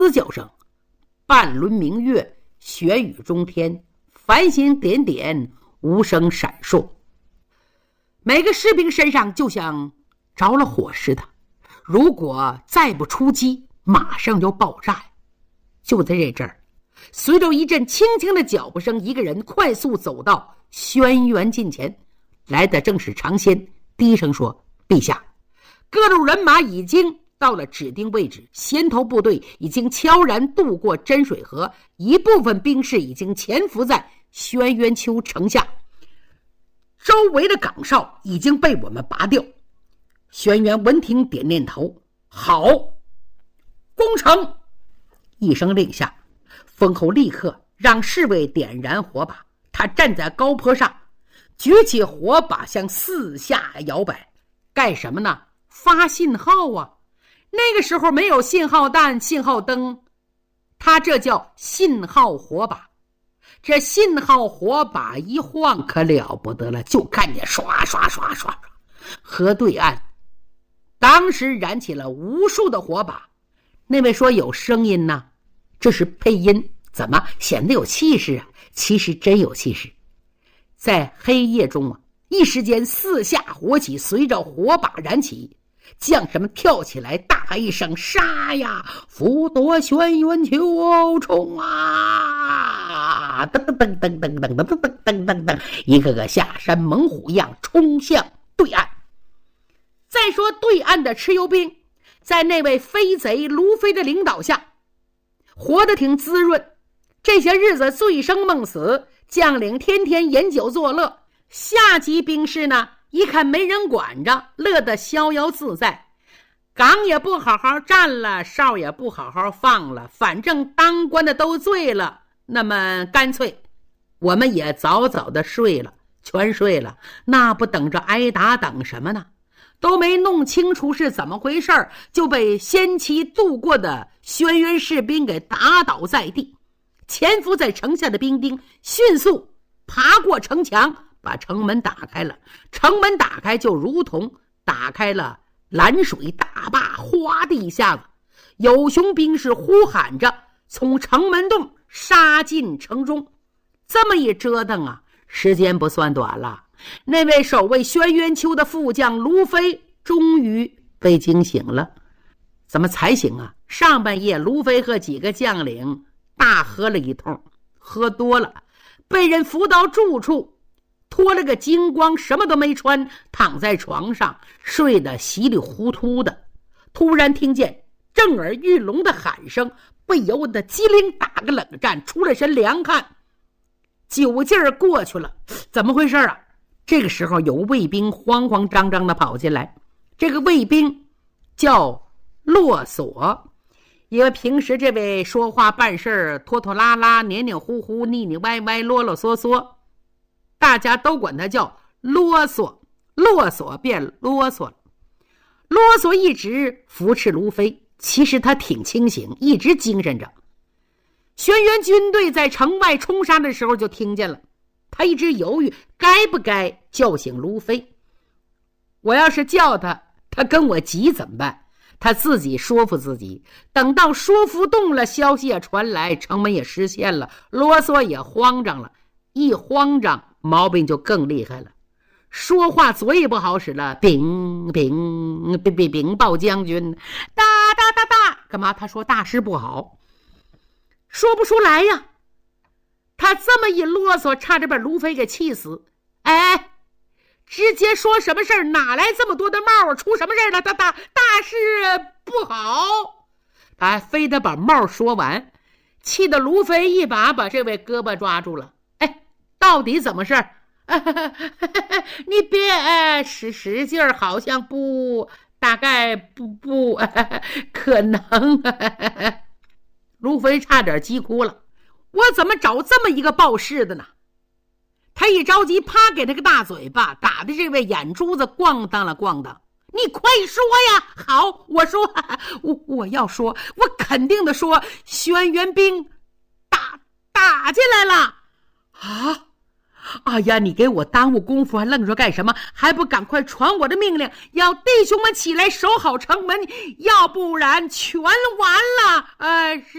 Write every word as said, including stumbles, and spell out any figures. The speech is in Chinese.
嘶叫声，半轮明月悬于中天，繁星点点无声闪烁。每个士兵身上就像着了火似的，如果再不出击，马上就爆炸。就在这阵儿，随着一阵轻轻的脚步声，一个人快速走到轩辕近前，来的正是常仙，低声说：“陛下，各路人马已经到了指定位置，先头部队已经悄然渡过真水河，一部分兵士已经潜伏在轩辕丘城下，周围的岗哨已经被我们拔掉。”轩辕闻听点点头：“好，攻城！”一声令下，封侯立刻让侍卫点燃火把，他站在高坡上，举起火把向四下摇摆。干什么呢？发信号啊！那个时候没有信号弹、信号灯，他这叫信号火把。这信号火把一晃可了不得了，就看见刷刷刷刷，河对岸当时燃起了无数的火把。那位说有声音呢，这是配音，怎么显得有气势啊？其实真有气势。在黑夜中啊，一时间四下火起，随着火把燃起，将士们跳起来大喊一声：“杀呀！斧夺轩辕丘，冲啊！”噔噔噔噔噔噔噔噔噔噔噔，一个个下山猛虎一样冲向对岸。再说对岸的蚩尤兵，在那位飞贼卢飞的领导下，活得挺滋润。这些日子醉生梦死，将领天天饮酒作乐，下级兵士呢，一看没人管着，乐得逍遥自在。岗也不好好站了，哨也不好好放了，反正当官的都醉了，那么干脆我们也早早的睡了，全睡了，那不等着挨打等什么呢？都没弄清楚是怎么回事，就被先期渡过的轩辕士兵给打倒在地。潜伏在城下的兵丁迅速爬过城墙，把城门打开了。城门打开就如同打开了拦水大坝，哗的一下子，有熊兵士呼喊着从城门洞杀进城中。这么一折腾啊，时间不算短了。那位守卫轩辕丘的副将卢飞终于被惊醒了。怎么才醒啊？上半夜卢飞和几个将领大喝了一通，喝多了，被人扶到住处，脱了个精光，什么都没穿，躺在床上睡得稀里糊涂的。突然听见震耳欲聋的喊声，不由得机灵打个冷战，出了身凉汗，酒劲儿过去了。怎么回事啊？这个时候有卫兵慌慌张张的跑进来，这个卫兵叫骆索，因为平时这位说话办事拖拖拉拉、黏黏糊糊、腻腻歪歪、啰啰嗦嗦，大家都管他叫啰嗦，啰嗦变啰嗦了。啰嗦一直扶持卢飞，其实他挺清醒，一直精神着。轩辕军队在城外冲杀的时候就听见了，他一直犹豫该不该叫醒卢飞。我要是叫他，他跟我急怎么办？他自己说服自己，等到说服动了，消息也传来，城门也实现了，啰嗦也慌张了。一慌张，毛病就更厉害了，说话嘴也不好使了，禀禀禀禀禀报将军，哒哒哒哒，干嘛？他说大事不好，说不出来呀。他这么一啰嗦，差点把卢飞给气死。哎，直接说什么事儿？哪来这么多的帽？出什么事了？大大大事不好！他非得把帽说完，气得卢飞一把把这位胳膊抓住了。哎，到底怎么事？你别、哎、使使劲儿，好像不，大概不不、哎、可能。卢飞差点急哭了。我怎么找这么一个报事的呢？他一着急，啪给他个大嘴巴，打的这位眼珠子咣当了咣当。你快说呀！好，我说，我我要说，我肯定的说，轩辕兵打打进来了啊！哎呀，你给我耽误功夫，还愣着干什么？还不赶快传我的命令，要弟兄们起来守好城门，要不然全完了。呃